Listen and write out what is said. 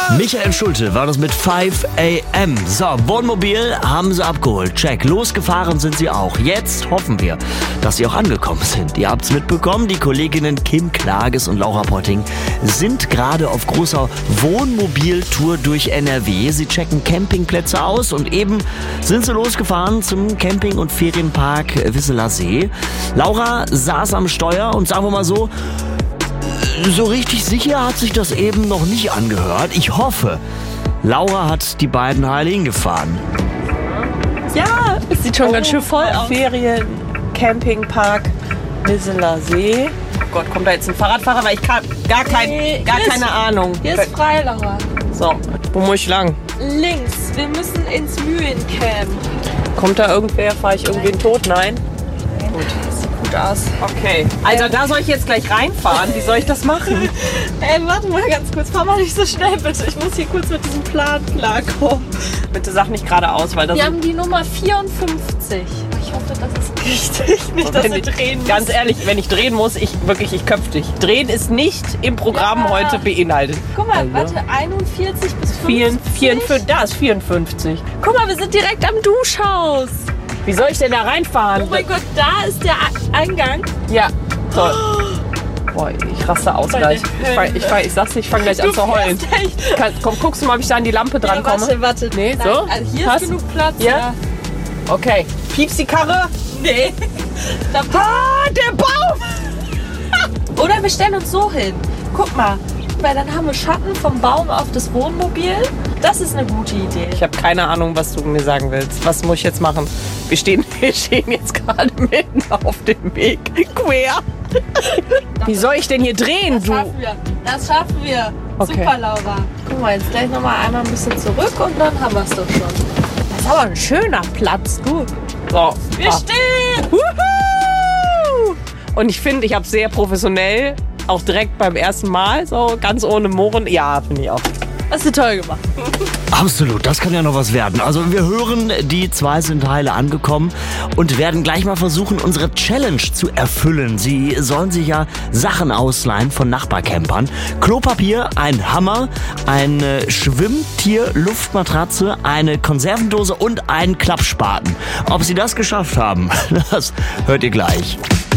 Michael Schulte war das mit 5 AM. So, Wohnmobil haben sie abgeholt. Check. Losgefahren sind sie auch. Jetzt hoffen wir, dass sie auch angekommen sind. Ihr habt's mitbekommen, die Kolleginnen Kim Klages und Laura Potting sind gerade auf großer Wohnmobiltour durch NRW. Sie checken Campingplätze aus und eben sind sie losgefahren zum Camping- und Ferienpark Wisseler See. Laura saß am Steuer und sagen wir mal so richtig sicher hat sich das eben noch nicht angehört. Ich hoffe, Laura hat die beiden heile hingefahren. Ja, es sieht schon ganz schön voll aus. Ferien, Campingpark, Wisseler See. Oh Gott, kommt da jetzt ein Fahrradfahrer? Weil ich kann gar keine Ahnung. Hier ist frei, Laura. So, wo muss ich lang? Links, wir müssen ins Mühlencamp. Kommt da irgendwer? Fahre ich irgendwen tot? Nein? Gut. Sieht gut aus. Okay. Also da soll ich jetzt gleich reinfahren. Wie soll ich das machen? Ey, warte mal ganz kurz. Fahr mal nicht so schnell, bitte. Ich muss hier kurz mit diesem Plan klarkommen. Bitte sag nicht geradeaus, weil das... Wir haben die Nummer 54. Ich hoffe, das ist richtig. Nicht, dass wir drehen müssen. Ganz ehrlich, wenn ich drehen muss, ich köpf dich. Drehen ist nicht im Programm heute beinhaltet. Guck mal, warte, 41 bis 50. Da ist 54. Guck mal, wir sind direkt am Duschhaus. Wie soll ich denn da reinfahren? Oh mein Gott, da ist der Eingang. Ja, toll. Boah, ich raste aus gleich. Ich sag's nicht, ich fange gleich an zu heulen. Komm, guckst du mal, ob ich da an die Lampe dran komme? Warte. Nee, nein, so? also hier ist genug Platz. Ja? Okay. Piepst die Karre? Nee. Der Baum! Oder wir stellen uns so hin. Guck mal, weil dann haben wir Schatten vom Baum auf das Wohnmobil. Das ist eine gute Idee. Ich habe keine Ahnung, was du mir sagen willst. Was muss ich jetzt machen? Wir stehen jetzt gerade mitten auf dem Weg. Quer. Wie soll ich denn hier drehen, du? Das schaffen wir. Okay. Super, Laura. Guck mal, jetzt gleich nochmal einmal ein bisschen zurück und dann haben wir es doch schon. Das ist aber ein schöner Platz, du. So. Wir stehen! Wuhu! Und ich finde, ich habe sehr professionell, auch direkt beim ersten Mal, so ganz ohne Murren. Ja, finde ich auch. Hast du toll gemacht. Absolut, das kann ja noch was werden. Also wir hören, die zwei sind heile angekommen und werden gleich mal versuchen, unsere Challenge zu erfüllen. Sie sollen sich ja Sachen ausleihen von Nachbarcampern. Klopapier, ein Hammer, eine Schwimmtier-Luftmatratze, eine Konservendose und einen Klappspaten. Ob sie das geschafft haben, das hört ihr gleich.